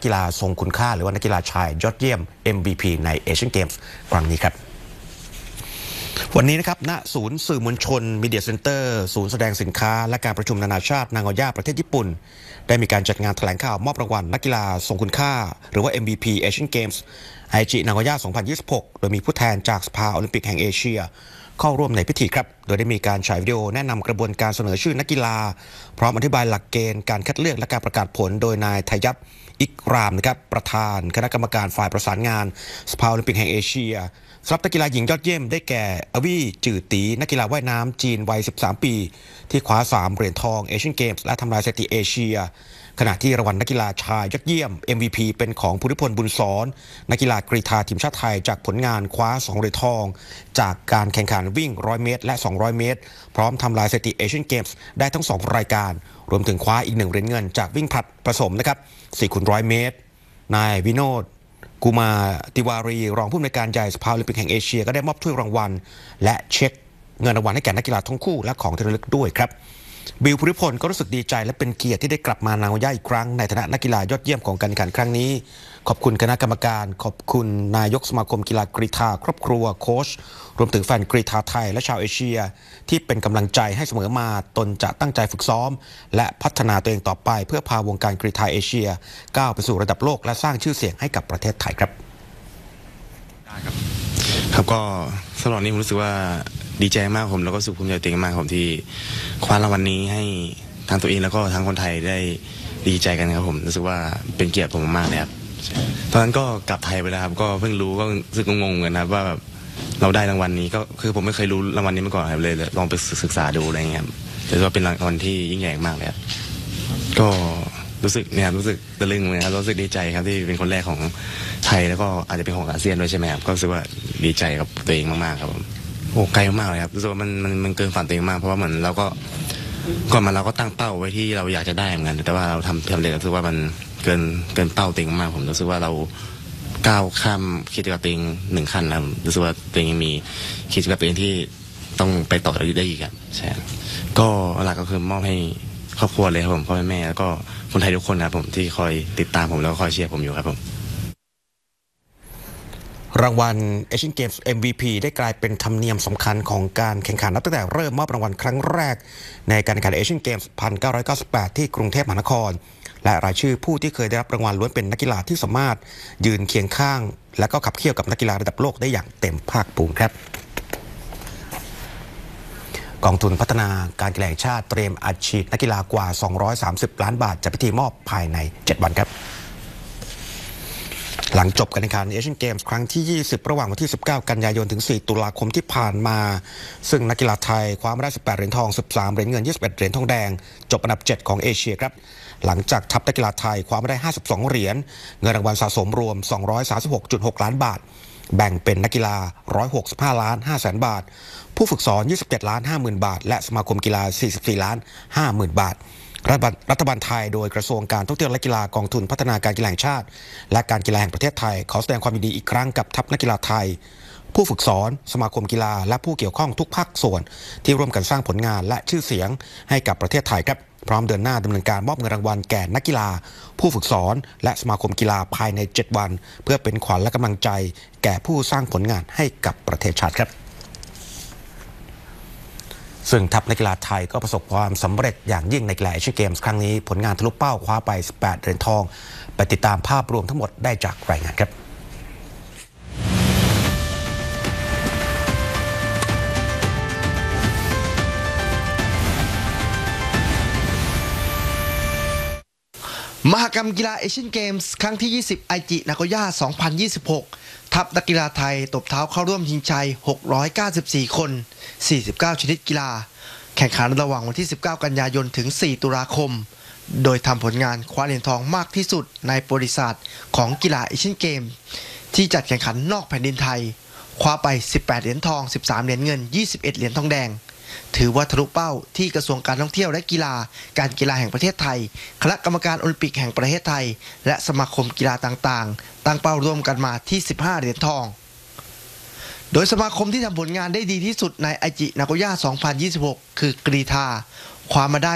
กีฬาทรงคุณค่าหรือว่านักกีฬาชายยอดเยี่ยม MVP ในเอเชียนเกมส์ครั้งนี้ครับวันนี้นะครับณศูนย์สื่อมวลชนมีเดียเซ็นเตอร์ศูนย์แสดงสินค้าและการประชุมนานาชาตินางโอย่าประเทศญี่ปุ่นได้มีการจัดงานแถลงข่าวมอบรางวัลนักกีฬาทรงคุณค่าหรือว่า MVP Asian Games ไอจินางโอย่า2026โดยมีผู้แทนจากสภาโอลิมปิกแห่งเอเชียเข้าร่วมในพิธีครับโดยได้มีการฉายวิดีโอแนะนำกระบวนการเสนอชื่อนักกีฬาพร้อมอธิบายหลักเกณฑ์การคัดเลือกและการประกาศผลโดยนายไทยับอิกรามนะครับประธานคณะกรรมการฝ่ายประสานงานสภาโอลิมปิกแห่งเอเชียสำหรับนักกีฬาหญิงยอดเยี่ยมได้แก่อวี่จือตีนักกีฬาว่ายน้ำจีนวัย13ปีที่คว้า3เหรียญทองเอเชียนเกมส์และทำลายสถิติเอเชียขณะที่รางวัลนักกีฬาชายยอดเยี่ยม MVP เป็นของภูริพลบุญสอนนักกีฬากรีฑาทีมชาติไทยจากผลงานคว้า2เหรียญทองจากการแข่งขันวิ่ง100เมตรและ200เมตรพร้อมทำลายสถิติเอเชียนเกมส์ได้ทั้ง2รายการรวมถึงคว้าอีก1เหรียญเงินจากวิ่งผลัดผสมนะครับ4คูณ100เมตรนายวิโนดกุมาติวารีรองผู้อำนวยการใหญ่สภาโอลิมปิกแห่งเอเชียก็ได้มอบถ้วยรางวัลและเช็คเงินรางวัลให้แก่นักกีฬาทั้งคู่และของที่ระลึกด้วยครับบิลภูริพลก็รู้สึกดีใจและเป็นเกียรติที่ได้กลับมานางโอย่าอีกครั้งในฐานะนักกีฬายอดเยี่ยมของการแข่งขันครั้งนี้ขอบคุณคณะกรรมการขอบคุณนายกสมาคมกีฬากรีฑาครอบครัวโค้ชรวมถึงแฟนกรีฑาไทยและชาวเอเชียที่เป็นกำลังใจให้เสมอมาตนจะตั้งใจฝึกซ้อมและพัฒนาตัวเองต่อไปเพื่อพาวงการกรีฑาเอเชียก้าวไปสู่ระดับโลกและสร้างชื่อเสียงให้กับประเทศไทยครับก็สำหรับนี้ผมรู้สึกว่าดีใจมากผมแล้วก็สุขภูมิใจตัวเองมากผมที่คว้ารางวัลนี้ให้ทางตัวเองแล้วก็ทางคนไทยได้ดีใจกันครับผมรู้สึกว่าเป็นเกียรติผมมากเลยครับตอนนั้นก็กลับไทยไปแล้วครับก็เพิ่งรู้ก็รู้สึกงงๆกันนะครับว่าแบบเราได้รางวัลนี้ก็คือผมไม่เคยรู้รางวัลนี้มาก่อนครับเลยลองไปศึกษาดูอะไรเงี้ยแต่ว่าเป็นรางวัลที่ยิ่งใหญ่มากเลยครับก็รู้สึกเนี่ยรู้สึกตะลึงเลยครับรู้สึกดีใจครับที่เป็นคนแรกของไทยแล้วก็อาจจะเป็นของอาเซียนด้วยใช่ไหมครับก็รู้สึกว่าดีใจกับตัวเองมากๆครับผมโอ้ไกลมากเลยครับรู้สึกว่ามันเกินฝันตัวเองมากเพราะว่าเหมือนเราก็ก่อนมาเราก็ตั้งเป้าไว้ที่เราอยากจะได้เหมือนกันแต่ว่าเราทำเลยรู้สึกว่ามันเกินเป้าตัวเองมากผมรู้สึกว่าเราก้าวข้ามคิดกับตัวเอง1ขั้นแล้วรู้สึกว่าตัวเองยังมีคิดกับตัวเองที่ต้องไปต่อได้อีกครับใช่ก็หลักก็คือมอบให้ครอบครัวเลยครับผมพ่อแม่แล้วก็คนไทยทุกคนนะครับผมที่คอยติดตามผมแล้วก็คอยเชียร์ผมอยู่ครับผมรางวัล Asian Games MVP ได้กลายเป็นธรรมเนียมสำคัญของการแข่งขันนับตั้งแต่เริ่มมอบรางวัลครั้งแรกในการแข่งขัน Asian Games 1998 ที่กรุงเทพมหานครและรายชื่อผู้ที่เคยได้รับรางวัลล้วนเป็นนักกีฬาที่สามารถยืนเคียงข้างและก็ขับเคี่ยวกับนักกีฬาระดับโลกได้อย่างเต็มภาคภูมิครับกองทุนพัฒนาการกีฬาแห่งชาติเตรียมอัดฉีดนักกีฬากว่า230ล้านบาทจัดพิธีมอบภายใน7วันครับหลังจบการแข่งขันเอเชียนเกมส์ครั้งที่20ระหว่างวันที่19กันยายนถึง4ตุลาคมที่ผ่านมาซึ่งนักกีฬาไทยคว้ามาได้18เหรียญทอง13เหรียญเงิน21เหรียญทองแดงจบอันดับ7ของเอเชียครับหลังจากทัพนักกีฬาไทยคว้ามาได้52เหรียญเงินรางวัลสะสมรวม 236.6 ล้านบาทแบ่งเป็นนักกีฬา165ล้าน5แสนบาทผู้ฝึกสอน27ล้าน50,000บาทและสมาคมกีฬา44ล้าน50,000บาทรัฐบาลไทยโดยกระทรวงการท่องเที่ยวและกีฬากองทุนพัฒนาการกีฬาแห่งชาติและการกีฬาแห่งประเทศไทยขอแสดงความยินดีอีกครั้งกับทัพนักกีฬาไทยผู้ฝึกสอนสมาคมกีฬาและผู้เกี่ยวข้องทุกภาคส่วนที่ร่วมกันสร้างผลงานและชื่อเสียงให้กับประเทศไทยครับพร้อมเดินหน้าดำเนินการมอบเงินรางวัลแก่นักกีฬาผู้ฝึกสอนและสมาคมกีฬาภายใน7วันเพื่อเป็นขวัญและกำลังใจแก่ผู้สร้างผลงานให้กับประเทศชาติครับซึ่งทัพนักกีฬาไทยก็ประสบความสำเร็จอย่างยิ่งในกีฬาเอเชียนเกมส์ครั้งนี้ผลงานทะลุเป้าคว้าไป18เหรียญทองไปติดตามภาพรวมทั้งหมดได้จากรายงานครับมหกรรมกีฬาเอเชียนเกมส์ครั้งที่20ไอจินางโอย่า2026ทัพนักกีฬาไทยตบเท้าเข้าร่วมชิงชัย694คน49ชนิดกีฬาแข่งขันระหว่างวันที่19กันยายนถึง4ตุลาคมโดยทำผลงานคว้าเหรียญทองมากที่สุดในประวัติศาสตร์ของกีฬาเอเชียนเกมส์ที่จัดแข่งขันนอกแผ่นดินไทยคว้าไป18เหรียญทอง13เหรียญเงิน21เหรียญทองแดงถือว่าทะลุเป้าที่กระทรวงการท่องเที่ยวและกีฬาการกีฬาแห่งประเทศไทยคณะกรรมการโอลิมปิกแห่งประเทศไทยและสมาคมกีฬาต่างๆตั้งเป้าร่วมกันมาที่15เหรียญทองโดยสมาคมที่ทำผลงานได้ดีที่สุดในไอจินางโอย่า2026คือกรีฑาคว้ามาได้